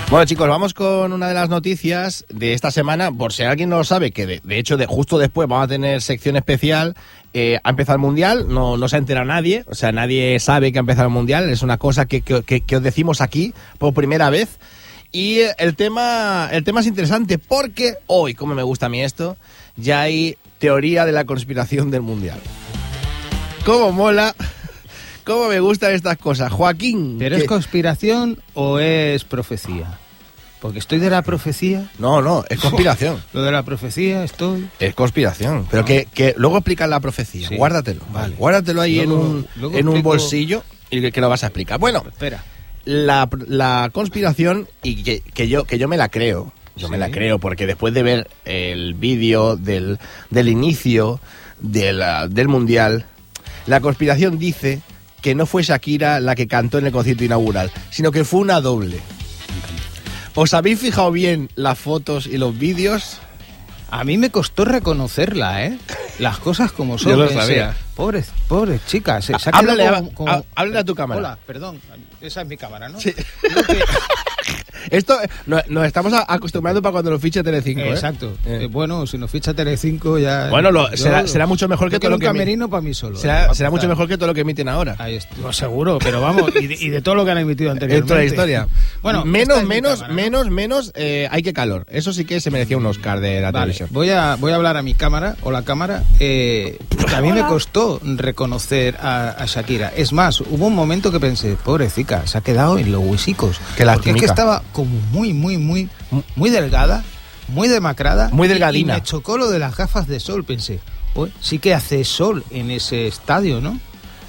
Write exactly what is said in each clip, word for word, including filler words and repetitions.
Bueno, chicos, vamos con una de las noticias de esta semana. Por si alguien no lo sabe, que de, de hecho de, justo después vamos a tener sección especial. Eh, ha empezado el Mundial, no, no se ha enterado nadie, o sea, nadie sabe que ha empezado el Mundial. Es una cosa que, que, que, que os decimos aquí por primera vez. Y el tema, el tema es interesante porque hoy, como me gusta a mí esto, ya hay teoría de la conspiración del Mundial. ¿Cómo mola? ¿Cómo me gustan estas cosas? Joaquín. ¿Pero ¿qué? es conspiración o es profecía? Porque estoy de la profecía. No, no, es conspiración. Lo de la profecía estoy... Es conspiración. Pero no. que, que luego explican la profecía. Sí. Guárdatelo. Vale. Guárdatelo ahí Luego, en un, luego en un explico... bolsillo y que, que lo vas a explicar. Bueno, espera. La, la conspiración, y que, que, yo, que yo me la creo. Yo sí. me la creo porque después de ver el vídeo del, del inicio de la, del Mundial, la conspiración dice que no fue Shakira la que cantó en el concierto inaugural, sino que fue una doble. ¿Os habéis fijado bien las fotos y los vídeos? A mí me costó reconocerla, ¿eh? Las cosas como son. Yo lo pensé, sabía. Pobres, pobres chicas. Se, se ha Háblale, quedado a, como, como... a, háblale a tu cámara. Hola, perdón. Esa es mi cámara, ¿no? Sí. Que... Esto no, nos estamos acostumbrando para cuando nos fiche Telecinco, ¿eh? Exacto. Eh. Eh, bueno, si nos ficha Telecinco ya... Bueno, lo, yo, será, será mucho mejor que todo lo que... un camerino para mí solo. Será, eh, será mucho mejor que todo lo que emiten ahora. Ahí estoy. No, seguro, pero vamos, y de, y de todo lo que han emitido anteriormente. En toda la historia. Bueno, menos, es menos, cámara, menos, ¿no? menos, eh, hay que calor. Eso sí que se merecía un Oscar de la vale, televisión. Voy a, voy a hablar a mi cámara, o la cámara, eh, porque a mí me costó reconocer a, a Shakira. Es más, hubo un momento que pensé, pobrecita, se ha quedado en los huesicos. Qué porque es que lastimica. estaba como muy, muy, muy, muy delgada, muy demacrada. Muy y- delgadina. Y me chocó lo de las gafas de sol, pensé, pues sí que hace sol en ese estadio, ¿no?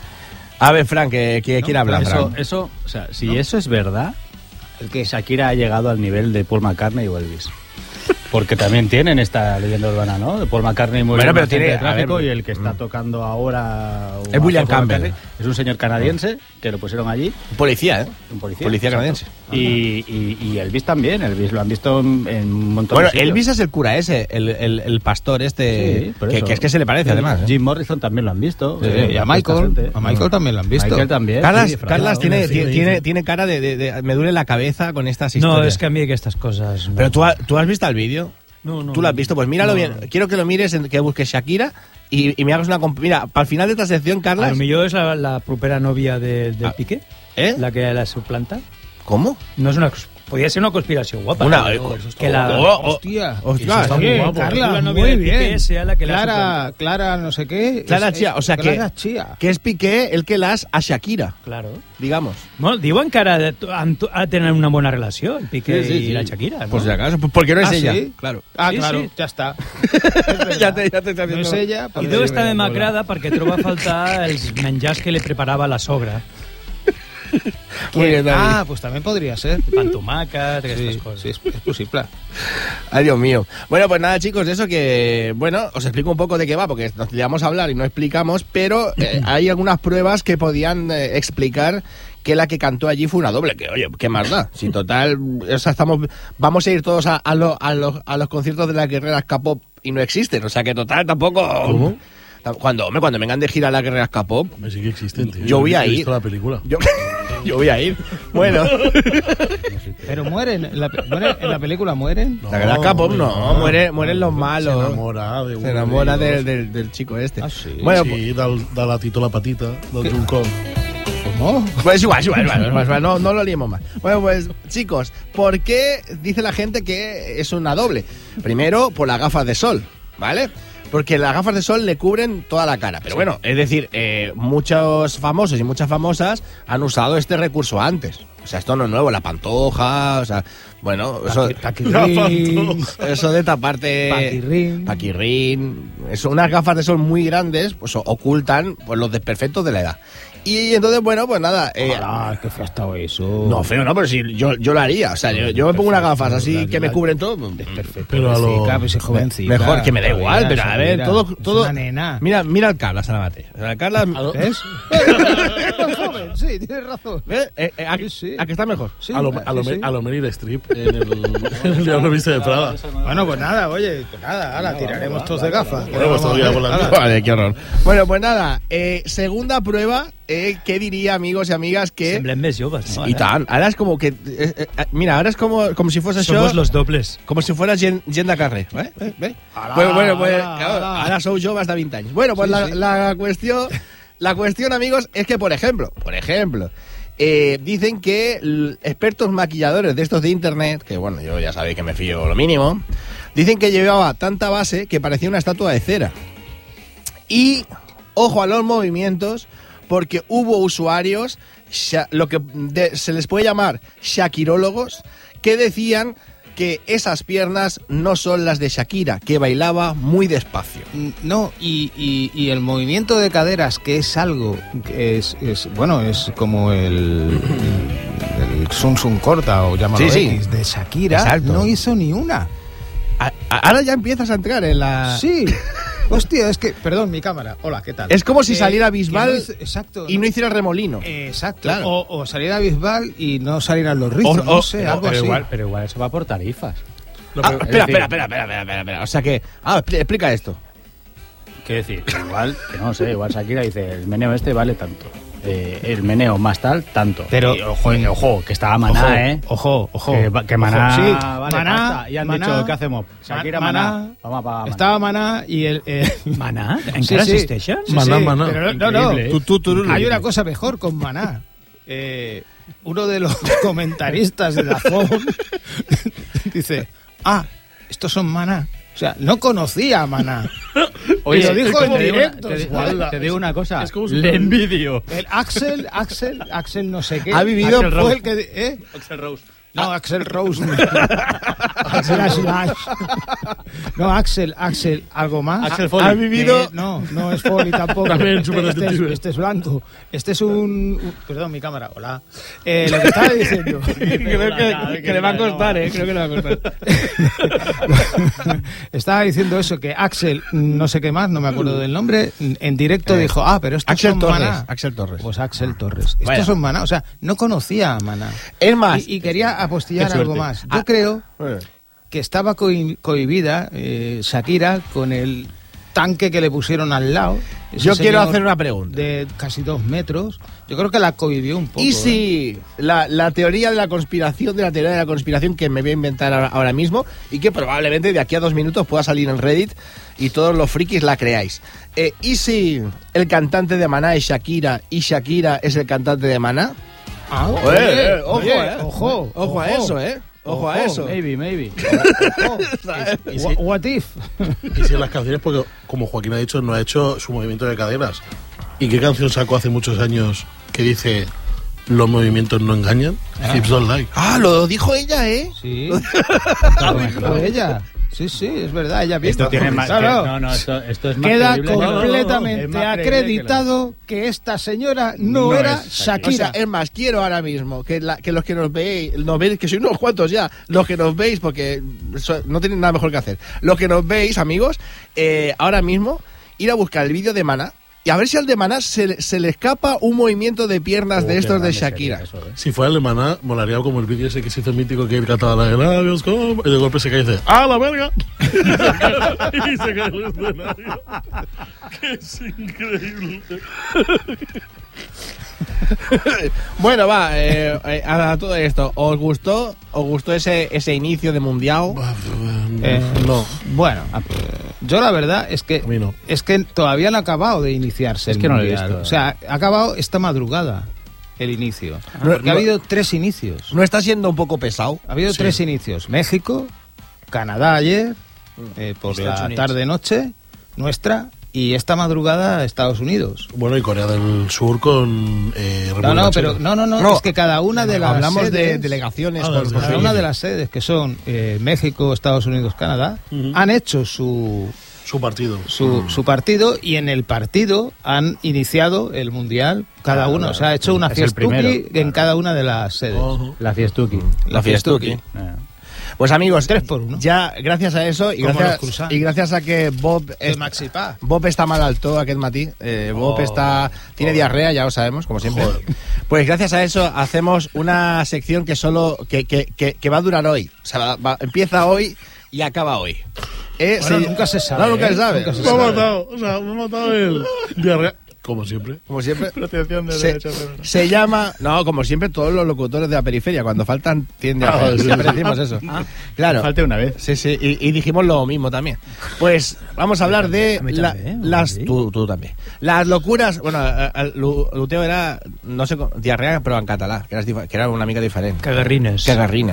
A ver, Frank, que, que No, quiere hablar. Eso, Frank. eso, o sea, si ¿No? eso es verdad, El que Shakira ha llegado al nivel de Paul McCartney o Elvis. Porque también tienen esta leyenda urbana, ¿no? De Paul McCartney muy Bueno, pero inocente tiene- de tráfico, a ver, y el que está mm. tocando ahora... o Es William hace Paul Campbell. McCartney, es un señor canadiense que lo pusieron allí, Policía, ¿eh? un policía. Policía exacto. canadiense. Y, y, y Elvis también, Elvis lo han visto en, en un montón Bueno, de sitios. Elvis es el cura ese, el, el, el pastor este, Sí, por que, eso. que es que se le parece, además. ¿eh? Jim Morrison también lo han visto. Sí, eh, y a esta Michael, gente. a Michael también lo han visto. Michael también. Carlas, sí, disfrazado. Carlas tiene, Sí, tiene, me tiene, dice. tiene cara de, de, de- me duele la cabeza con estas historias. No, es que a mí que estas cosas... No. Pero tú, ha- tú has visto el vídeo. No, no, ¿Tú lo has no. visto? Pues míralo No. bien. Quiero que lo mires, en- que busques Shakira y, y me hagas una... comp- Mira, para el final de esta sección, A Carlas... lo millor es la, la propera novia de, de Ah, Piqué, ¿Eh? la que la suplanta. ¿Cómo? No es una... Podría ser una conspiración guapa. Una... ¿no? eh, que la... oh, oh, Hostia, hostia, eso está sí, muy guapo. guapo. Carla, La novia muy de Piqué bien. sea la que la Clara, suplanta. Clara no sé qué. Clara es- Chía, o sea que, Clara Chía. que es Piqué el que las a Shakira, Claro. digamos. Bueno, diuen que ara han, ha tenen una bona relació, el Piqué Sí, sí, i sí. la Shakira, ¿no? Por si acaso, pues porque no es Ah, ella. ¿sí? Claro. Ah, Sí, claro, sí. ya está. ya te, ya te está No haciendo... és ella, I però... deu estar demacrada perquè troba a faltar els menjars que li preparava la sogra. Muy bien, David. Ah, pues también podría ser. Pan tomàquet, aquestes Sí, coses. sí, es, es posible. Ay, Dios mío. Bueno, pues nada, chicos, eso que... Bueno, os explico un poco de qué va, porque nos llevamos a hablar y no explicamos, pero eh, hay algunas pruebas que podían eh, explicar que la que cantó allí fue una doble. Que, oye, ¿qué más da? Si total, o sea, estamos, vamos a ir todos a, a, lo- a los, a los conciertos de las guerreras K-pop y no existen. O sea, que total, tampoco... ¿Cómo? Cuando, hombre, cuando vengan de gira las guerreras K-pop, Hombre, sí que existen, tío. Yo voy a He ir. visto la película. yo, yo voy a ir. Bueno, Pero mueren, en la, mueren, en la película mueren. la guerra K-pop no, mueren, mueren los Se malos. enamora de uno Se enamora de del, ellos. del, del chico este. Ah, sí. Bueno, Sí, del, de la Tito la Patita, del Juncó. ¿Cómo? pues es igual, es igual, es igual, es igual, no, no lo liemos más. Bueno, pues chicos, ¿por qué dice la gente que es una doble? Primero, por las gafas de sol, ¿vale? Porque las gafas de sol le cubren toda la cara. Pero bueno, es decir, eh, muchos famosos y muchas famosas han usado este recurso antes. O sea, esto no es nuevo, la pantoja, o sea, bueno, eso, Paquirrín. eso de taparte... Paquirrín. Paquirrín. Eso, unas gafas de sol muy grandes, pues ocultan pues, los desperfectos de la edad. Y entonces, bueno, pues nada... Eh, Ah, qué feo ha estado eso. no, feo no, pero si yo, yo lo haría. O sea, yo, yo me pongo unas gafas así que me cubren todo. Perfecto. Pero a lo- Pobrecita, pues es jovencita. Mejor, que me da igual, Todavía, pero a ver, Shakira. todo... Es todo una nena. Mira, mira al Carla Salamate. O sea, el Carla... ¿Ves? joven, sí, tienes razón. ¿Ves? Eh, eh, a, Sí, sí. a que está mejor. Sí, a lo, sí, a lo, sí. a lo Meryl Streep en el, en el Diablo Viste de Prada. Bueno, pues nada, oye, pues nada, ahora tiraremos todos de gafas. Bueno, pues todavía por la Hala. Vale, qué horror. Bueno, pues nada, eh, segunda prueba eh, ¿qué diría, amigos y amigas, que... Semblem més joves, no? I tant. Ara és com que... Eh, eh, mira, ara és com, com si fos això... Somos los dobles. Com si fuera gent, gent de carrer. Eh? Eh? Eh? Alá, Pues, bueno, pues, alá, claro, alá. ahora sou joves de veinte años. Bueno, pues Sí, la, sí. la cuestión... La cuestión, amigos, es que, por ejemplo, por ejemplo, eh, dicen que l- expertos maquilladores de estos de internet, que bueno, yo ya sabéis que me fío lo mínimo, dicen que llevaba tanta base que parecía una estatua de cera. Y, ojo a los movimientos, porque hubo usuarios, sha- lo que de- se les puede llamar shakirólogos, que decían que esas piernas no son las de Shakira, que bailaba muy despacio. No, y, y, y el movimiento de caderas, que es algo, que es, es bueno, es como el, el Sun Sun corta o llámalo Sí, sí. X de Shakira, Exacto. no hizo ni una. A- a- ahora ya empiezas a entrar en la... Sí. Hostia, es que, perdón, mi cámara. Hola, ¿qué tal? Es como si Eh, saliera que Bisbal no hizo- exacto. y no hiciera remolino. Eh, exacto. Claro. O, o saliera Bisbal y no salieran los rizos, O- no o- sé, Pero, algo pero así. igual, pero igual eso va por tarifas. Ah, Es espera, decir- espera, espera, espera, espera, espera, espera. O sea que... Ah, expli- explica esto. Quiero decir, que igual, que no sé, igual Shakira dice, el meneo este vale tanto. Eh, el meneo más tal, tanto. Pero- Y, ojo, eh, ojo, que estaba Maná, Ojo, ¿eh? ojo, ojo. Que, va- que Maná, Ojo, sí, vale, Maná, pasta. Y han Maná, dicho, ¿qué hacemos? Shakira, Maná. Maná, Vamos a pagar Maná. Estaba Maná y el... eh, Maná? Sí, Encara sí. existeixen? Sí, Maná, sí, Maná. pero no, no, no. Increíble, ¿eh? Tú, tú, tú, tú, Hay tú. una cosa mejor con Maná. Eh, uno de los comentaristas de Dazón dice, ah, estos son Maná. O sea, no conocía a Maná. Oye, Y lo dijo te en digo una- directo. Te, o digo- sea, te digo una cosa, Es como si le fuera un- envidio. el Axel, Axel, Axel no sé qué. Ha vivido- Axel fue fue el el que... ¿eh? Axel Rose. No, Axel Rose. no. Axel Slash. No, Axel, Axel, algo más. Axel Foley. Ha vivido... Eh, no, no es Foley tampoco. También, este, súper este, es, detective. este es blanco. Este es un, un- Perdón, mi cámara. Hola. Eh, lo que estaba diciendo. Creo que, que le va a costar, ¿eh? Creo que le va a costar. Estaba diciendo eso, que Axel, no sé qué más, no me acuerdo del nombre, en directo Eh, dijo, ah, pero estos Axel son Torres, Maná. Axel Torres. Pues Axel Torres. Estos Vaya. son Maná. O sea, no conocía a Maná. Es más... Y, y quería apostillar Qué algo suerte. más. Yo Ah. creo Eh, que estaba coi- cohibida eh, Shakira con el tanque que le pusieron al lado. Ese Yo quiero señor hacer una pregunta. de casi dos metros. Yo creo que la cohibió un poco. ¿Y ¿eh? si la, la teoría de la conspiración, de la teoría de la conspiración que me voy a inventar ahora, ahora mismo y que probablemente de aquí a dos minutos pueda salir en Reddit y todos los frikis la creáis? Eh, ¿Y si el cantante de Maná es Shakira y Shakira es el cantante de Maná? Ah, Oye, oye, eh, ojo, oye, eh. ojo, Ojo a eso, ¿eh? Ojo, a Ojo, eso. Maybe, maybe. ojo. Y si, What, what if? y si en las canciones, porque como Joaquín ha dicho, no ha hecho su movimiento de caderas. ¿Y qué canción sacó hace muchos años que dice los movimientos no engañan? Hips don't lie. Ah, lo dijo ella, ¿eh? Sí. Lo dijo ella. Sí, sí, es verdad, ella misma. Esto tiene más. Claro. que- no, no, esto, esto es más Queda creíble que lo- completamente es más creíble que lo- acreditado que, esta señora no, No era es Shakira. O sea, Shakira. es más, quiero ahora mismo que, la- que los que nos veis, nos veis, que sois unos cuantos ya, los que nos veis, porque so- no tienen nada mejor que hacer, los que nos veis, amigos, eh, ahora mismo, ir a buscar el vídeo de Maná y a ver si al de Maná se, le- se le escapa un movimiento de piernas Oh, de qué estos de grande sería Shakira. eso, ¿eh? Si fuera alemana, molaría como el vídeo ese que se hizo mítico que él cantaba la de labios como... Y de golpe se cae y dice ¡ah, la verga! Y se cae el escenario. Que es increíble. Bueno, va, eh, eh, a, a todo esto, ¿os gustó? ¿Os gustó ese, ese inicio de Mundial? Eh, No, Bueno, yo la verdad es que a mí no. es que todavía no ha acabado de iniciarse. Es el que no lo he Mundial. visto. O sea, ha acabado esta madrugada el inicio. No, Porque ha no- habido tres inicios. ¿No está siendo un poco pesado? Ha habido Sí. tres inicios. México, Canadá ayer, eh, por Estados la Unidos. tarde-noche, nuestra, y esta madrugada Estados Unidos. Bueno, y Corea del Sur con eh, No, República no, Checa. pero no, no, no, No, es que cada una de las Hablamos de sedes, delegaciones. Ah, por- las por cada sí. una de las sedes que son eh, México, Estados Unidos, Canadá, Ujú. han hecho su, Su partido. su, su partido y en el partido han iniciado el mundial cada Claro, uno. claro. O sea, ha hecho una Es el fiestuki primero, en claro. cada una de las sedes. Ojo. La fiestuki. La fiestuki. Eh. Pues amigos, Tres por uno. ya gracias a eso y Como los gracias, croissants. y gracias a que Bob De es- Maxi Pa. Bob está mal alto aquel matí. Eh, Bob Oh, está tiene diarrea, ya lo sabemos, como siempre. Joder. Pues gracias a eso hacemos una sección que solo que, que, que, que va a durar hoy. O sea, va- va- empieza hoy y acaba hoy. Eh, Bueno, sí- nunca se sabe, No, nunca ¿eh? se sabe. Nunca se Me ha sabe. matado, o sea, me ha matado el diarrea. Como siempre. Como siempre. Protección de Se, derechos de verdad. se llama, no, como siempre, todos los locutores de la periferia, cuando faltan, tienden a Ah, hacer. sí, Siempre sí. decimos eso. Claro. Falte una vez. Sí, sí, y, y dijimos lo mismo también. Pues vamos a hablar de A mí la- también, las. sí. Tú, tú también. Las locuras. Bueno, a- a- Lu- Luteo era, no sé, co- diarrea, pero en catalán, que era, dif- que era una mica diferente. Cagarrines. Cagarrina.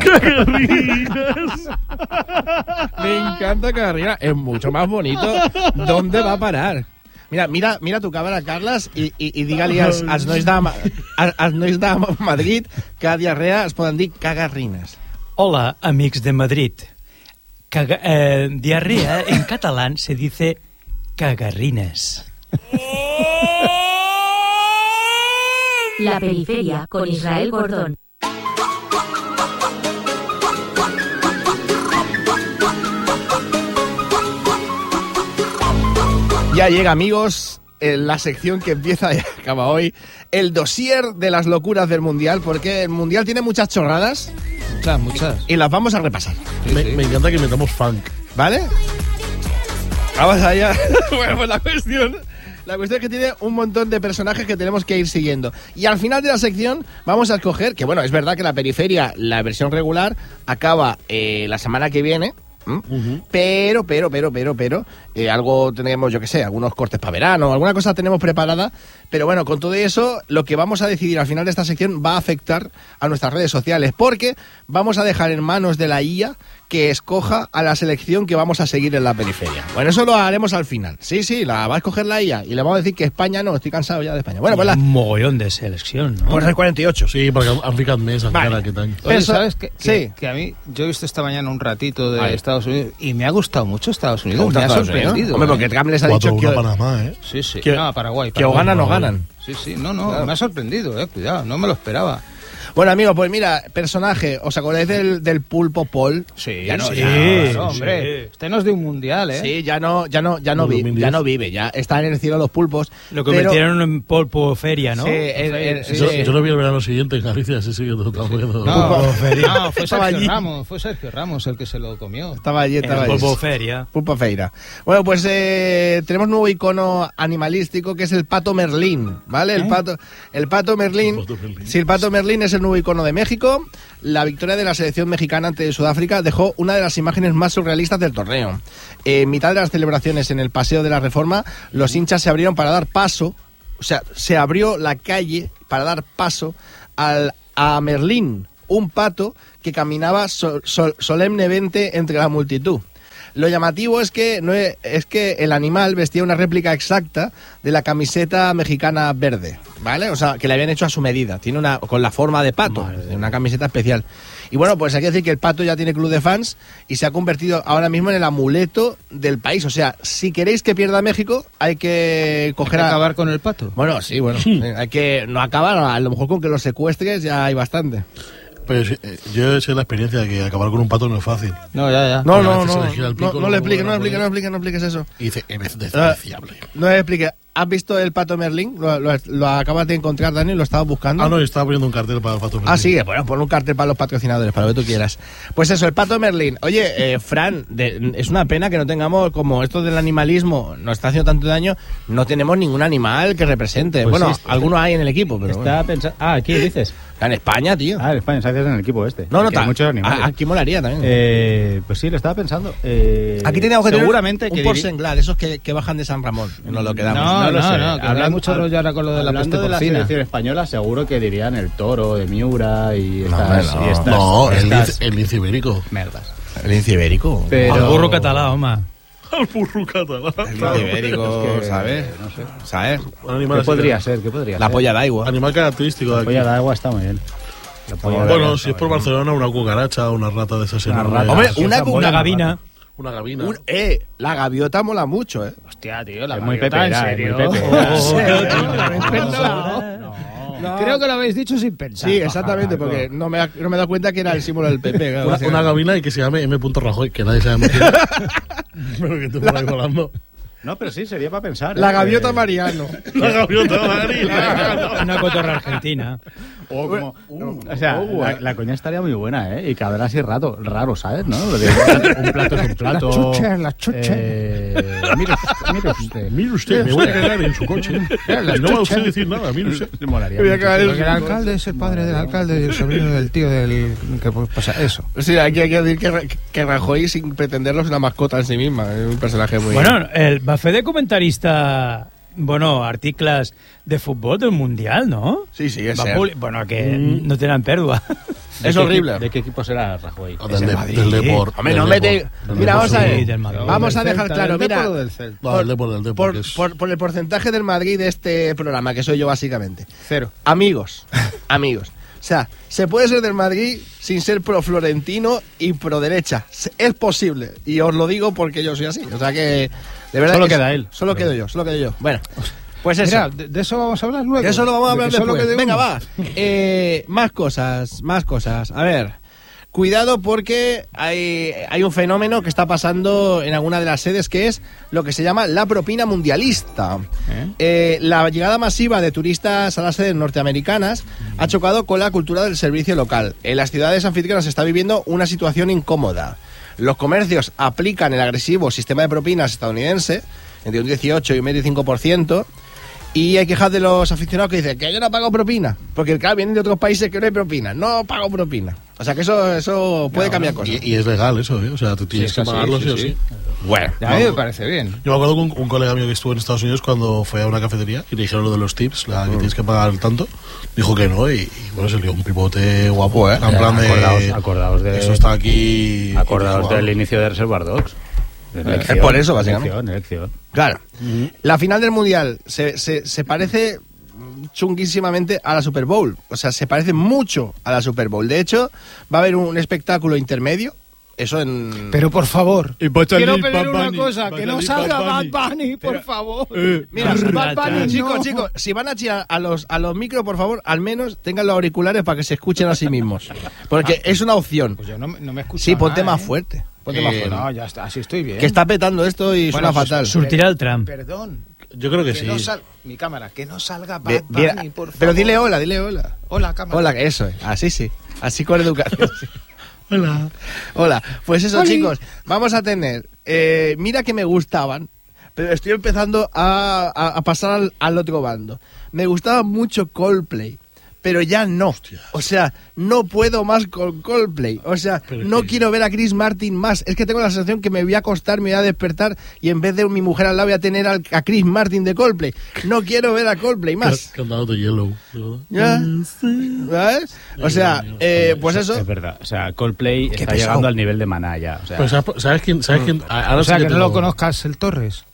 Me encanta Cagarrina. Es mucho más bonito. ¿Dónde va a parar? Mira, mira, mira tu cámara, Carles, i, i, i digue-li als, als, nois de, Ma- als, als nois de Madrid que a diarrea es poden dir cagarrines. Hola, amics de Madrid. Caga- eh, diarrea en catalán se dice cagarrines. La periferia con Israel Gordón. Ya llega, amigos, en la sección que empieza y acaba hoy, el dossier de las locuras del Mundial, porque el Mundial tiene muchas chorradas Muchas, muchas. y las vamos a repasar, Me, sí. me encanta que metamos funk. ¿vale? Vamos allá. Bueno, pues la cuestión... La cuestión es que tiene un montón de personajes que tenemos que ir siguiendo. Y al final de la sección vamos a escoger, que bueno, es verdad que la periferia, la versión regular, acaba eh, la semana que viene. ¿m? Ujú. Pero, pero, pero, pero, pero, eh, algo tenemos, yo que sé, algunos cortes para verano, alguna cosa tenemos preparada. Pero bueno, con todo eso, lo que vamos a decidir al final de esta sección va a afectar a nuestras redes sociales, porque vamos a dejar en manos de la I A que escoja a la selección que vamos a seguir en la periferia. Bueno, eso lo haremos al final. Sí, sí, la va a escoger la I A y le vamos a decir que España no, estoy cansado ya de España. Bueno, pues la... Un mogollón de selección, ¿no? Pues el cuarenta y ocho. Sí, perquè han ficat més encara Vale. aquest any. Oye, Eso- ¿sabes qué? Que, sí. que a mí, yo he visto esta mañana un ratito de Vale. Estados Unidos y me ha gustado mucho Estados Unidos. gusta Me ha Estados Unidos? sorprendido. Hombre, ¿eh? porque Gambles ha cuatro dicho uno que, a Panamá, ¿eh? Sí, sí. que- no, a Paraguay. que o Paraguay. ganan o Paraguay. ganan. Sí, sí. No, no, Claro. me ha sorprendido, eh. Cuidado, no me lo esperaba. Bueno, amigos, pues mira, personaje, ¿os acordáis del, del pulpo Paul? Sí, Ya no, sí, ya, claro, sí. hombre. Este no es de un mundial, ¿eh? Sí, ya no, ya no, ya no, No, vi- dos mil diez. ya no vive, ya están en el cielo los pulpos. Lo pero- convirtieron en polpo feria, ¿no? Sí, el- el- Sí, Yo, sí. yo lo vi el verano siguiente en Galicia, sí, sí, yo estaba viendo. No, Pulpo feria. no, fue Estaba Sergio allí. Ramos, fue Sergio Ramos el que se lo comió. Estaba allí, estaba El allí. polpo feria. Pulpo feira. Bueno, pues eh, tenemos un nuevo icono animalístico que es el pato Merlín, ¿vale? El pato, el pato Merlín. El pato Merlín. Sí, el pato Merlín es el nuevo icono de México. La victoria de la selección mexicana ante Sudáfrica dejó una de las imágenes más surrealistas del torneo. En mitad de las celebraciones en el Paseo de la Reforma, los hinchas se abrieron para dar paso, o sea, se abrió la calle para dar paso al, a Merlín, un pato que caminaba sol- sol- solemnemente entre la multitud. Lo llamativo es que, no es, es que el animal vestía una réplica exacta de la camiseta mexicana verde, ¿vale? O sea, que le habían hecho a su medida. Tiene una con la forma de pato, de una camiseta especial. Y bueno, pues hay que decir que el pato ya tiene club de fans y se ha convertido ahora mismo en el amuleto del país. O sea, si queréis que pierda México, hay que coger ¿Hay que a... acabar con el pato? Bueno, sí, bueno. eh, hay que no acabar, a lo mejor con que lo secuestres ya hay bastante. Pues eh, yo sé la experiencia de que acabar con un pato no es fácil. No, ya, ya. No, Porque a no, veces se no, le gira el no, pico, no luego le expliques, no le vuelve expliques, a no le expliques, no expliques eso. Y dice, es despreciable. No le expliques. ¿Has visto el pato Merlín? Lo, lo- lo acabas de encontrar, Dani, lo estabas buscando. Ah, no, estaba poniendo un cartel para el pato. Ah, sí, bueno, pon un cartel para los patrocinadores, para lo que tú quieras. Pues eso, el pato Merlín. Oye, eh, Fran, de- es una pena que no tengamos, como esto del animalismo nos está haciendo tanto daño, no tenemos ningún animal que represente. Pues bueno, sí, está- algunos hay en el equipo, pero Está bueno. pensando... Ah, aquí dices. En España, tío. Ah, en España, sabes en el equipo este. no, no, Que hay ta- muchos animales. a- aquí molaría también. Eh, pues sí, lo estaba pensando. Eh, aquí teníamos que tener seguramente un que por diri- Senglar, esos que, que bajan de San Ramón. Nos lo quedamos. No, No lo no, sé. no, que Hablan- hay mucho rollo ahora con lo de la hablando peste de la porcina. selección española, seguro que dirían el toro de Miura y estas, hombre, no. y estas, No, el estas lince, el lince ibérico. merdas. El lince ibérico. Pero- El burro catalá, home. El burro catalán. El lince ibérico, Es que, ¿sabes? no sé. ¿Sabes? Un animal ¿Qué así podría que- ser? ¿Qué podría La ser? polla da igual. Animal característico de La aquí. polla de agua está muy bien. La polla de agua Bueno, está si es muy por bien. Barcelona, una cucaracha, una rata de esas Una enormes. rata. Hombre, Sí, una, esa una, Una gavina. Una gavina. un- eh, la gaviota mola mucho, ¿eh? Hostia, tío, la Es muy gaviota, ¿en pepera, es serio? muy pepera. ¿En serio, tío? No, ¿Lo habéis no, pensado? No. Creo que lo habéis dicho sin pensar. Sí, exactamente, Pajarraco. porque no me, da- no me he dado cuenta que era el símbolo del P P. claro, Una, o sea. una gavina y que se llame M. Rajoy, que nadie sabe quién es. Pero que tú por ahí volando. No, pero sí, sería para pensar. La ¿eh? gaviota Eh, Mariano. La gaviota marina. Una cotorra argentina. O, como, Uh, o sea, uh, la, eh. la coña estaría muy buena, ¿eh? Y cabrá así rato, raro, ¿sabes? ¿No? Lo de un plato es un plato. Las chuches, las chuches. Eh, mire, usted, mire usted. Mire usted, me voy a cagar en su coche. las No va a chuches. usted decir nada, mire usted. Me molaría. Voy a mucho. cagar Porque el alcalde es el padre del alcalde y el sobrino del tío del... que pues, pasa eso. Sí, hay que, hay que decir que, Ra- que Rajoy, sin pretenderlo, es una mascota en sí misma. Es un personaje muy... Bueno, el va fer de comentarista, bueno, articles de futbol del Mundial, ¿no? Sí, sí, es Va cert. publi- Bueno, que no tenen pèrdua. ¿De Es qué horrible. equi- ¿De qué equipo será Rajoy? O del, de, Madrid. del Depor. Hombre, del no Depor, mete... del Mira, Depor, vamos a seguro. Sí, del ver. Madrid. Vamos a Del dejar Celta, claro, del Depor mira... o del Celta. No, del Depor, del Depor. Por, que es- por- por el porcentaje del Madrid de este programa, que soy yo básicamente. Cero. Amigos, amigos. O sea, se puede ser del Madrid sin ser pro florentino y pro derecha. Se- Es posible. Y os lo digo porque yo soy así. O sea que, de verdad. Solo que queda es- él. Solo quedo yo, solo quedo yo. Bueno, pues eso. Mira, de, de eso vamos a hablar luego. De eso lo vamos a De hablar que solo después. quede Venga, uno. va. Eh, más cosas, más cosas. A ver. Cuidado porque hay, hay un fenómeno que está pasando en alguna de las sedes que es lo que se llama la propina mundialista. ¿Eh? Eh, la llegada masiva de turistas a las sedes norteamericanas ha chocado con la cultura del servicio local. En las ciudades anfitrionas se está viviendo una situación incómoda. Los comercios aplican el agresivo sistema de propinas estadounidense, entre un dieciocho y un veinticinco por ciento, y hay quejas de los aficionados que dicen que yo no pago propina, porque claro, vienen de otros países que no hay propina, no pago propina. O sea que eso, eso puede cambiar cosas. Y, y es legal eso, ¿eh? O sea, tú tienes Sí, que es así, pagarlo sí, sí o sí. sí. Bueno, A mí me parece bien. Yo me acuerdo con un, un colega mío que estuvo en Estados Unidos cuando fue a una cafetería y le dijeron lo de los tips, la que tienes que pagar tanto. Dijo que no y, y bueno, se lió un pivote guapo, ¿eh? En Ya, plan de... acordaos- acordaos de- Eso está aquí... Acordaos aquí del jugado. inicio de Reservoir Dogs. Es por eso, básicamente. Elección, elección. claro. La final del Mundial se, se, se parece chunguísimamente a la Super Bowl. O sea, se parece mucho a la Super Bowl. De hecho, va a haber un espectáculo intermedio. Eso en... Pero por favor, Y va a salir quiero pedir Bad una Bunny, cosa, va a que no salir salga Bad Bad Bunny. Bunny, por favor. Mira, Bad Bunny, chicos, no. chicos, si van a chillar a los, a los micros, por favor, al menos tengan los auriculares para que se escuchen a sí mismos. Porque es una opción. Pues yo no, me- no me escucho Sí, ponte nada, más ¿eh? fuerte. Ponte Eh, más fuerte. No, ya está, así estoy bien. Que está petando esto y Bueno, suena pues, fatal. Sortirá el tram. Perdón. Yo creo que, Que sí. no sal... Mi cámara, que no salga Bad Ve- Bunny, mira, por favor. pero dile hola, dile hola. Hola, cámara. Hola, eso es. Así sí. Así con educación. sí. Hola. Hola. Pues eso, Oli. chicos. Vamos a tener. eh, mira que me gustaban, pero estoy empezando a, a- a pasar al, al otro bando. Me gustaba mucho Coldplay, pero ya no. O sea, no puedo más con Coldplay. O sea, Pero no que- quiero ver a Chris Martin más. Es que tengo la sensación que me voy a acostar, me voy a despertar y en vez de mi mujer al lado voy a tener al- a Chris Martin de Coldplay. No quiero ver a Coldplay más. Cantado de Yellow. ¿verdad? ¿Ya? ¿Sabes? O sea, eh, pues eso. Es verdad. O sea, Coldplay está pesado. llegando al nivel de Maná ya. O sea, Pero ¿sabes, ¿sabes quién? ¿Sabes quién? Ahora O sea, sí que no tengo- lo conozcas el Torres.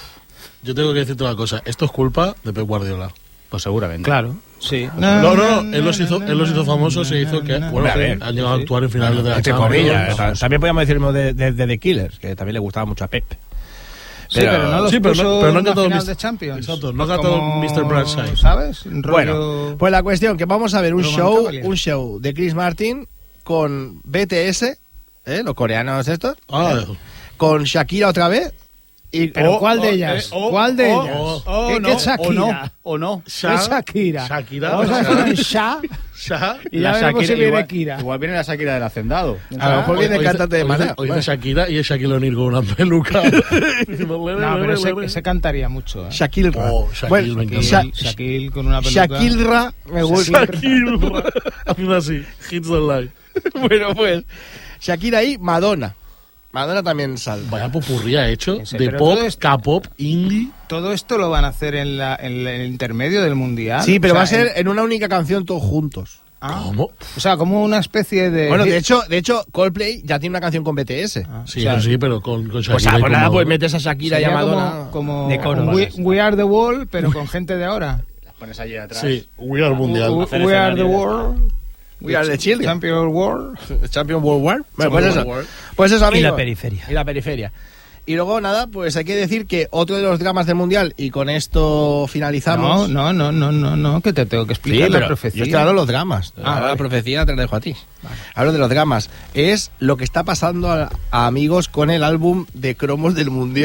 Yo tengo que decirte una cosa. Esto es culpa de Pep Guardiola. pues seguramente. Claro, sí. No, no, no. Él los hizo, él los hizo famosos e hizo que, bueno, a ver, han llegado a actuar en finales de la Entre Champions. comillas. ta- También podríamos decirlo de, de, de The Killers, que también le gustaba mucho a Pep. Sí, pero no los sí, pero no- puso pero no en una cantó final mis- de Champions. exacto, no cantó mister Brightside. ¿Sabes? Un rollo... Bueno, pues la cuestión que vamos a ver un Roman show, Cavalier. un show de Chris Martin con B T S, ¿eh? Los coreanos estos, Ah, con Shakira otra vez. Y, ¿Pero oh, cuál de oh, ellas? eh, oh, ¿Cuál de oh, ellas? oh, oh, ¿Qué, no, qué Shakira? ¿O no? ¿Qué Shakira? Shakira. Vamos a hacer Sha Sha- y ya veremos si viene Kira. Igual viene la Shakira del Hacendado. A lo mejor Hoy- viene hoy cantante de dice- Maná. hoy dice Shakira y es Shaquille O'Neal con una peluca. No, pero ese, ese cantaría mucho. ¿eh? Shaquille. Oh, Shaquille, Bueno, me encanta. Sha- Shaquille, Shaquille con una peluca. Shakira me gusta. Shaquille. Haciendo así. Hits the light. Bueno, pues Shakira y Madonna. Madonna también salva. Vaya popurrí ha hecho Ese, de pero pop, todo esto- K-pop, indie. Todo esto lo van a hacer en, la, en el intermedio del mundial. Sí, pero O sea, va a ser en- en una única canción todos juntos. ah, ¿Cómo? O sea, como una especie de. Bueno, de hecho, de hecho, Coldplay ya tiene una canción con B T S. Ah, Sí, o sea, pero sí, pero con, con Shakira. Pues, ah, y pues con nada, pues Madonna. metes a Shakira y a sería Madonna. como, como De coro. we, We Are the World, pero con gente de ahora. Las pones allí atrás. Sí, We Are Mundial. We, Hacer we Are the escenario. World. We are the children. Champion World. Champion World War. Bueno, pues Champion eso. World. Pues eso, Y amigos. la periferia. Y la periferia. Y luego, nada, pues hay que decir que otro de los dramas del Mundial, y con esto No, finalizamos... no, no, no, no, no, que te tengo que Sí, explicar la pero profecía. yo estoy hablando de los dramas. Ah, Ahora vale. la profecía te la dejo a ti. Hablo de los dramas. Es lo que está pasando a, a amigos con el álbum de cromos del Mundial. Oh,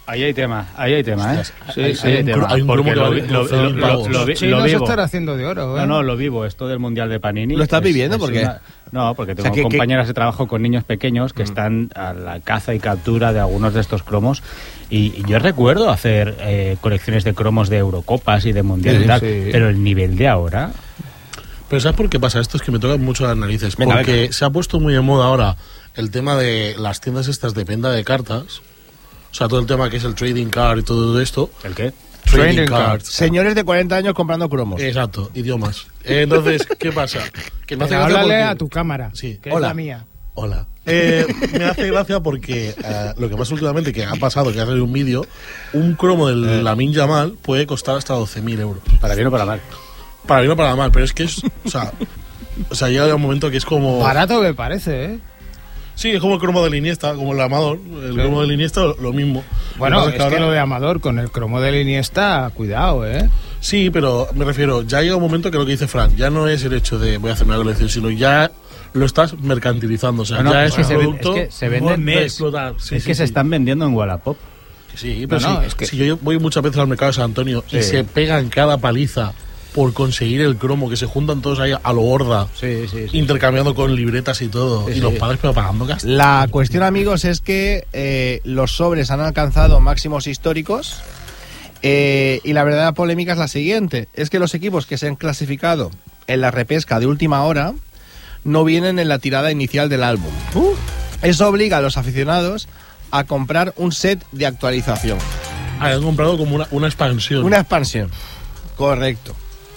Ahí hay tema, ahí hay tema, ¿eh? Sí, Ahí- sí, ahí hay un tema, cro- hay un porque cromo que lo, vale vi- lo- doce mil lo- pavos. lo vi- Sí, lo no se vivo. estará haciendo de oro, ¿eh? No, no, lo vivo, esto del Mundial de Panini. Lo estás es- viviendo, es ¿por qué? una- No, porque tengo O sea, que- que- compañeras de trabajo con niños pequeños que están a la caza y captura de algunos de estos cromos. Y, y yo recuerdo hacer eh, colecciones de cromos de Eurocopas y de Mundial Sí, y tal, sí. pero el nivel de ahora... Pero ¿sabes por qué pasa esto? Es que me tocan mucho las narices. Venga, porque venga. se ha puesto muy de moda ahora el tema de las tiendas estas de venta de cartas. O sea, todo el tema que es el trading card y todo esto. ¿El qué? Trading, Trading cards. cards. Señores de cuarenta años comprando cromos. Exacto, idiomas. Entonces, ¿qué pasa? Que me hace Pero gracia háblale porque- a tu cámara, Sí. que Hola. es la mía. Hola. Eh, me hace gracia porque eh, lo que pasa últimamente que ha pasado, que ha salido un vídeo, un cromo del Lamine Yamal puede costar hasta doce mil euros. Para bien o para mal. Para bien o para mal, pero es que es, o sea, o sea, llega un momento que es como... Barato me parece, ¿eh? Sí, es como el cromo de Iniesta, como el Amador, el Sí. cromo de Iniesta, lo, lo mismo. Bueno, Lo es que pasa que ahora- lo de Amador con el cromo de Iniesta, cuidado, ¿eh? Sí, pero me refiero, ya llega un momento que lo que dice Fran, ya no es el hecho de voy a hacer una colección, sino ya lo estás mercantilizando, o sea, No, no, ya es es que un se ven- producto es que se Buen venden... mes. de explotar. Sí, es sí, que se sí. están vendiendo en Wallapop. Sí, pero No, no, sí, es que- si yo voy muchas veces al mercado de San Antonio y Sí. se pegan cada paliza por conseguir el cromo, que se juntan todos ahí a lo gorda, Sí, sí, sí. intercambiando con libretas y todo, Sí, y sí. los padres pero pagando gastos. La cuestión, amigos, es que eh, los sobres han alcanzado máximos históricos eh, y la verdadera polémica es la siguiente. Es que los equipos que se han clasificado en la repesca de última hora no vienen en la tirada inicial del álbum. Eso obliga a los aficionados a comprar un set de actualización. Ah, han comprado como una, una expansión. Una expansión. Correcto.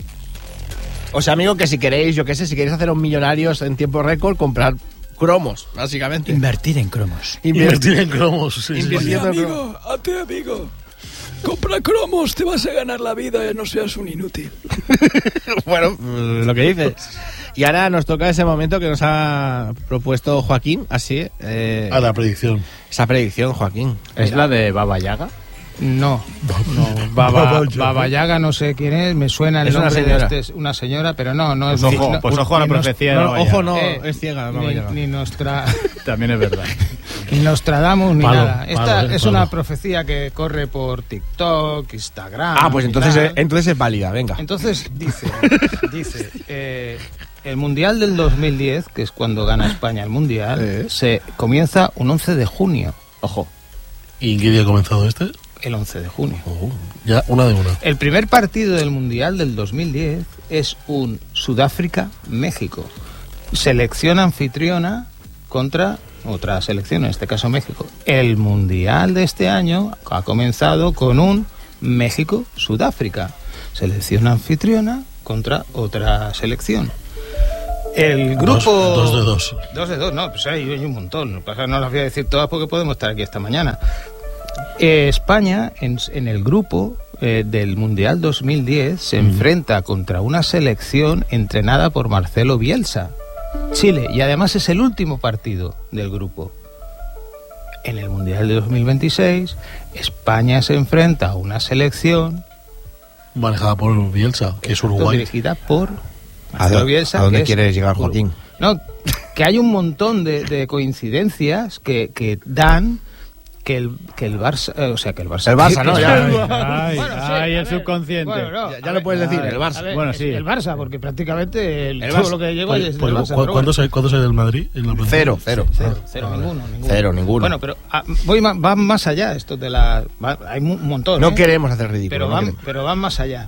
O sea, amigo, que si queréis, yo qué sé, si queréis hacer un millonarios en tiempo récord, comprar cromos, básicamente. Invertir en cromos. Invertir en cromos. Sí, sí, sí. Invirtiendo en cromos. hazte amigo. Compra cromos, te vas a ganar la vida, no seas un inútil. Bueno, lo que dices. Y ahora nos toca ese momento que nos ha propuesto Joaquín, así, eh, A la predicción. esa predicción, Joaquín. ¿Es la de Baba Yaga? No, no. Baba, Baba Yaga. Baba Yaga no sé quién es, me suena el Es una nombre señora. de este, una señora, pero no, no es... Pues ojo, no- pues ojo a la ni nos- profecía de No, Baba ojo, Yaga. no, eh, es ciega. No, ni, Yaga. ni Nostra, También es verdad. ni Nostradamus ni Palo, nada. Esta palo, eh, es palo. una profecía que corre por TikTok, Instagram... Ah, pues y entonces, tal. eh, entonces es válida, venga. Entonces dice, dice eh, el Mundial del dos mil diez, que es cuando gana España el Mundial, Eh. se comienza un once de junio. Ojo. ¿Y en qué día ha comenzado este? El once de junio. Oh, ya, una de una. El primer partido del Mundial del dos mil diez es un Sudáfrica-México. Selección anfitriona contra otra selección, en este caso México. El Mundial de este año ha comenzado con un México-Sudáfrica. Selección anfitriona contra otra selección. El grupo... Dos, dos de dos. Dos de dos, no, pues hay, hay un montón. Lo que pasa es que no las voy a decir todas porque podemos estar aquí esta mañana. Eh, España, en, en el grupo eh, del Mundial dos mil diez, se enfrenta contra una selección entrenada por Marcelo Bielsa, Chile, y además es el último partido del grupo. En el Mundial de dos mil veintiséis, España se enfrenta a una selección Manejada por Bielsa, que es Uruguay. dirigida por ¿A, Marcelo dó- Bielsa. ¿A dónde que es quieres llegar, Uru- Joaquín? No, que hay un montón de, de coincidencias que, que dan que el, que el Barça, eh, o sea, que el Barça... El Barça, ¿no? que- Ya. Ay, Bueno, sí, ay, a el ver, subconsciente. bueno, no, Ya- ya a lo ver, puedes decir, a ver, el Barça. a ver, Bueno, es sí. El Barça, porque prácticamente el- El todo Barça. lo que llevo Pues, es del pues, Barça. ¿cu- pero ¿Cuántos bueno. hay, cuántos hay del Madrid? En la plantilla? Cero, cero. Cero, cero, ninguno, ninguno. Cero, ninguno. Bueno, pero ah, voy ma- van más allá esto de la... va- hay un montón, No ¿eh? queremos hacer ridículo. pero no van, queremos. pero van más allá.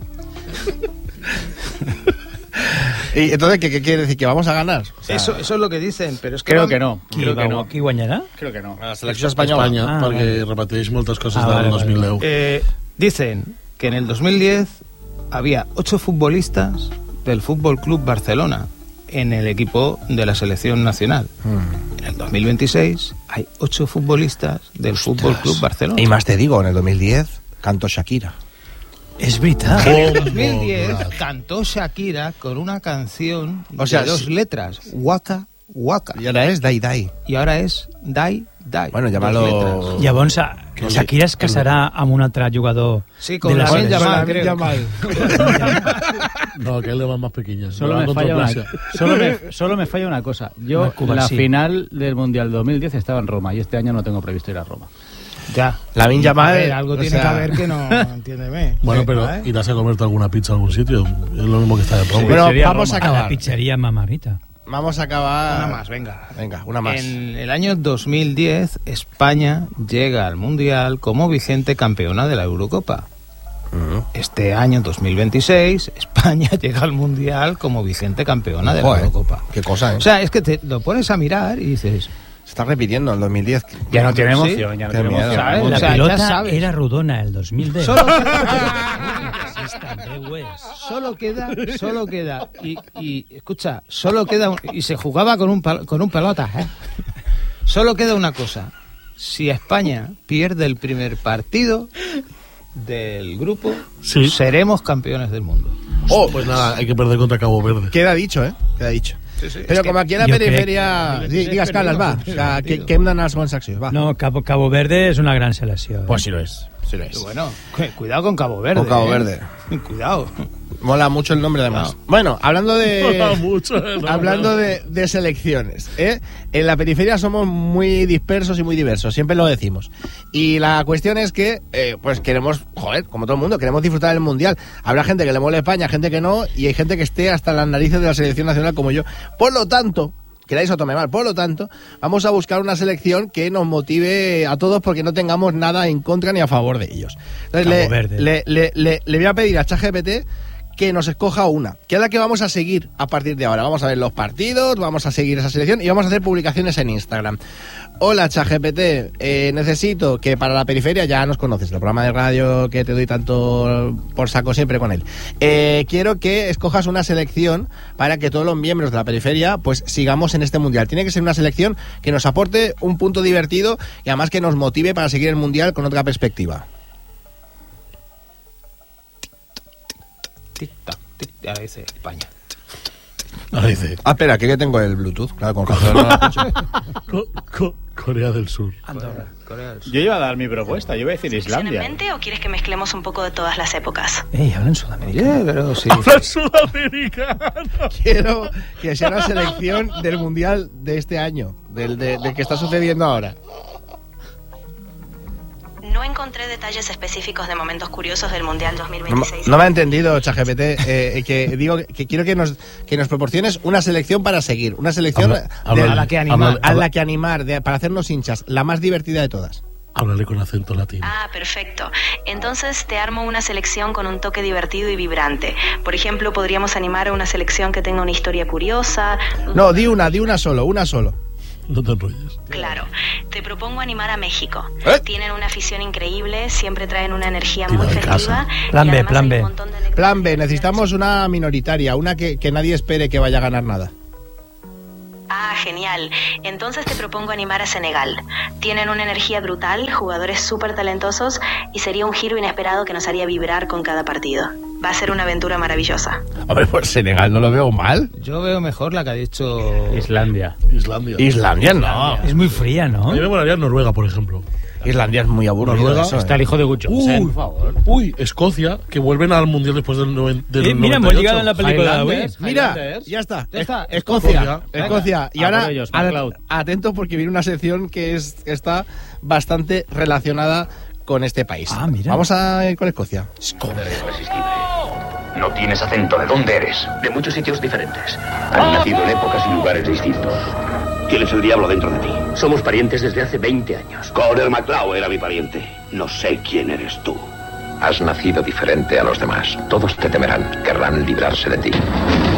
Y entonces, ¿qué, ¿qué quiere decir? ¿Que vamos a ganar? O sea, eso, eso es lo que dicen, pero es que... Creo van- que no. Creo que no. Qui guanyarà? Creo que no. la selección española. España, Ah, porque vale. repartís muchas cosas Ah, del vale, dos mil deu. Eh, dicen que en el dos mil diez había ocho futbolistas del Fútbol Club Barcelona en el equipo de la selección nacional. Mm. En el dos mil veintiséis hay ocho futbolistas del Fútbol Club Barcelona. Y más te digo, en el dos mil diez cantó Shakira. És veritat. En el dos mil diez cantó Shakira con una canción O sea, de dos sí. letras, Waka Waka, Y ahora es Dai Dai. y ahora es Die Die. Bueno, dos llámalo- letras. Llavors, a- Shakira es casarà amb un altre jugador Sí, con de la Lamine selecció. Yamal, creo. No, que él le va más pequeña. Solo Le va me, contra falla una, Francia. solo, me, solo me falla una cosa. Yo, Cuba, la sí. final del Mundial dos mil diez estaba en Roma y este año no tengo previsto ir a Roma. Ya. Lamine Yamal, A ver, algo o tiene sea- que haber que no, entiéndeme. Bueno, Sí, pero ¿eh? irás a comerte alguna pizza a algún sitio. Es lo mismo que está de Roma. Bueno, Sería vamos Roma. a A la acabar. pizzería Mamamita. Vamos a acabar. Una más, venga. Venga, una más. En el año dos mil diez, España llega al Mundial como vigente campeona de la Eurocopa. Ujú. Este año dos mil veintiséis, España llega al Mundial como vigente campeona de la Joder, Eurocopa. qué cosa, ¿eh? O sea, es que te lo pones a mirar y dices... Se está repitiendo el dos mil diez. Ya no tiene Sí, emoción, ya no qué tiene miedo. emoción. ¿Sabes? La O sea, ya pelota sabes. era rodona el dos mil diez. Solo, solo queda, solo queda, y, y escucha, solo queda, un- y se jugaba con un, pal- con un pelota, ¿eh? Solo queda una cosa, si España pierde el primer partido del grupo, Sí. seremos campeones del mundo. Oh, Pues nada, hay que perder contra Cabo Verde. queda dicho, ¿eh? Queda dicho. Pero Es como que aquí en la yo crec- periferia... Di- Digues, Carles, va. O sea, que, que hem d'anar als bons accions, va. No, Cabo, Cabo Verde es una gran selección. Pues sí lo es. Sí lo es. Bueno, cu- cuidado con Cabo Verde. Con Cabo ¿eh? Verde. Cuidado. Mola mucho el nombre, además. No. Bueno, hablando Mola de... mucho, ¿eh? No, Hablando no. de, de selecciones, ¿eh? En la periferia somos muy dispersos y muy diversos, siempre lo decimos. Y la cuestión es que, eh, pues queremos, joder, como todo el mundo, queremos disfrutar del Mundial. Habrá gente que le mole España, gente que no, y hay gente que esté hasta las narices de la selección nacional como yo. Por lo tanto, queráis o tome mal, por lo tanto, vamos a buscar una selección que nos motive a todos porque no tengamos nada en contra ni a favor de ellos. Entonces, Cabo le, Verde. le, le, le, le voy a pedir a ChatGPT que nos escoja una, que es la que vamos a seguir a partir de ahora. Vamos a ver los partidos, vamos a seguir esa selección y vamos a hacer publicaciones en Instagram. Hola, ChatGPT, eh, necesito que para la periferia, ya nos conoces, el programa de radio que te doy tanto por saco siempre con él. Eh, quiero que escojas una selección para que todos los miembros de la periferia pues sigamos en este mundial. Tiene que ser una selección que nos aporte un punto divertido y además que nos motive para seguir el mundial con otra perspectiva. Tic, tac, tic, ya dice España. Ahora dice, Ah, espera, que, que tengo el Bluetooth. Claro, con razón no lo escucho. Co- Co- Corea del Sur. Andorra, Corea del Sur. Yo iba a dar mi propuesta, yo iba a decir ¿Tienes en Islandia. mente o quieres que mezclemos un poco de todas las épocas? Ey, hablan sudamericano. Oye, pero sí. ¡La sudamericana! Quiero que sea una selección del mundial de este año, del, de- del que está sucediendo ahora. No encontré detalles específicos de momentos curiosos del Mundial dos mil No, veintiséis. no me ha entendido, ChatGPT, eh, que digo que quiero que nos, que nos proporciones una selección para seguir, una selección Habla- de- habla- a la que animar. a la que animar, de- para hacernos hinchas, la más divertida de todas. Háblale con acento latino. Ah, perfecto. Entonces te armo una selección con un toque divertido y vibrante. Por ejemplo, podríamos animar a una selección que tenga una historia curiosa. No, di una, di una solo, una solo. No te enrolles. Claro. Te propongo animar a México. ¿Eh? Tienen una afición increíble, siempre traen una energía Tira muy de festiva. casa. y Plan B, además plan hay un B. montón de anécdotas Plan B, divertidas. necesitamos una minoritaria, una que, que nadie espere que vaya a ganar nada. Ah, genial. Entonces te propongo animar a Senegal. Tienen una energía brutal, jugadores súper talentosos y sería un giro inesperado que nos haría vibrar con cada partido. Va a ser una aventura maravillosa. Hombre, pues Senegal no lo veo mal. Yo veo mejor la que ha dicho... Islandia. Islandia. Islandia no. Es muy fría, ¿no? A mí me molaría Noruega, por ejemplo. Islandia es muy aburrido. Noruega eso, Está ¿eh? el hijo de Guchonsen, por favor. Uy, Escocia, que vuelven al Mundial después del, noven, del Eh, mira, noventa y hemos ocho. llegado en la película de Highlanders. Wii. Mira, Highlanders. ya está. Ya está. Escocia. Escocia. Escocia. Y A ahora, por ellos, a- MacLeod. atentos porque viene una sección que es, está bastante relacionada con este país. Ah, mira. Vamos a ir con Escocia. No tienes acento. ¿De dónde eres? De muchos sitios diferentes. Han nacido en épocas y lugares distintos. Tienes el diablo dentro de ti. Somos parientes desde hace veinte años. Conor McCloud era mi pariente. No sé quién eres tú. Has nacido diferente a los demás. Todos te temerán. Querrán librarse de ti.